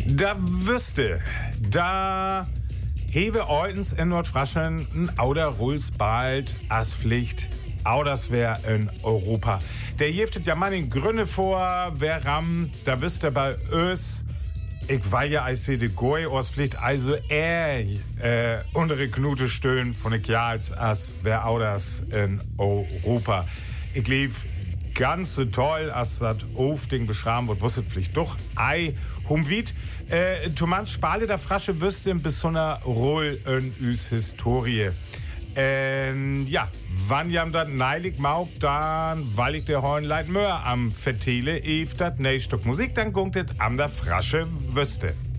Da wüsste, da hewe eutens in Nordfraschen ein Auder Rules bald als Pflicht. Auch das wär in Europa. Der jeftet ja mal in Gründe vor, wer ram, da wüsste bei ös. Ich weil ja als de Goy aus Pflicht also untere Knute stöhn von de Jahrs as wer auch das in Europa. Ich lief ganz so toll, als das Aufding beschreiben wird, wusstet Pflicht doch ei humwit. Thomas Spale der Frasche wüsste bis so einer Roll in üs Historie. Ja, wann jam dat neilig maubt, dann weil ich der Horn leit Möhr am Vertele, dat nächste Stück Musik, dann gungt am der Frasche wüsste.